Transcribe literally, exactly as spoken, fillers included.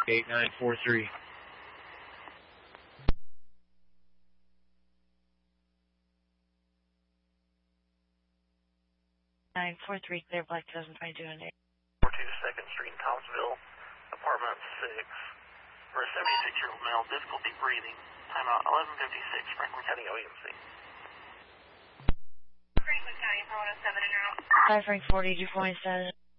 eight nine four three. nine four three, clear Black two thousand twenty-two and eight. four two second Street, Thomasville, apartment six. For a seventy-six-year-old male, difficulty breathing. Timeout eleven fifty-six, Franklin County O E M C. Franklin County, four one oh seven and you're out. Hi, Frank forty, two point status.